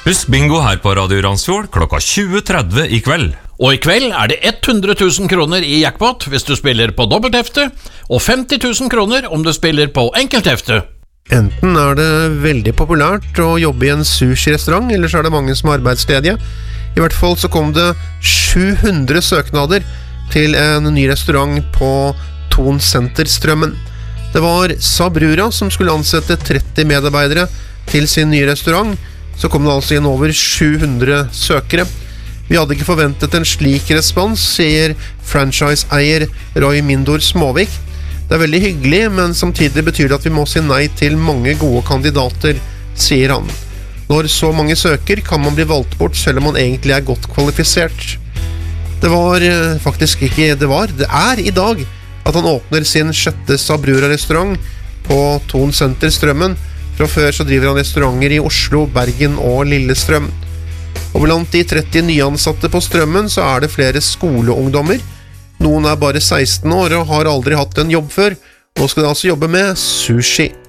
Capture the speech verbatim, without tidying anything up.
Husk bingo her på Radio Randsfjord klokka tjue tretti i kveld. Og i kveld er det hundre tusen kroner i jackpot hvis du spiller på dobbelthefte, og femti tusen kroner om du spiller på enkelthefte. Enten er det veldig populært å jobbe i en sushi-restaurant, eller så er det mange som er arbeidsledige. I hvert fall så kom det sju hundre søknader til en ny restaurant på Thon Center-strømmen. Det var Sabrura som skulle ansette tretti medarbeidere til sin nye restaurant. Så kom det altså igjen over sju hundre søkere. Vi hadde ikke forventet en slik respons, sier franchise-eier Roy Mindor Småvik. Det er veldig hyggelig, men samtidig betyr det at vi må si nei til mange gode kandidater, sier han. Når så mange søker, kan man bli valgt bort selv om man egentlig er godt kvalifisert. Det var faktisk ikke det var. Det er i dag at han åpner sin sjette Sabrura-restaurant på Thon Center-strømmen. Fra før så driver han restauranter i Oslo, Bergen og Lillestrøm. Og blant de tretti nyansatte på strømmen så er det flere skoleungdommer. Noen er bare seksten år og har aldri hatt en jobb før. Nå skal de altså jobbe med sushi.